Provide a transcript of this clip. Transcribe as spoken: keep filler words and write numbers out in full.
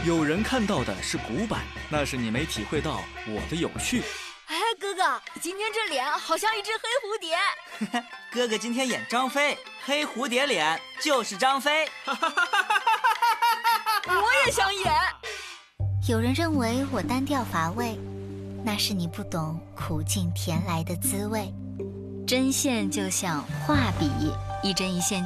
有人看到的是古板，那是你没体会到我的有趣。 哎，哥哥，今天这脸好像一只黑蝴蝶。 哥哥今天演张飞，黑蝴蝶脸就是张飞。 我也想演。 有人认为我单调乏味，那是你不懂苦尽甜来的滋味。针线就像画笔，一针一线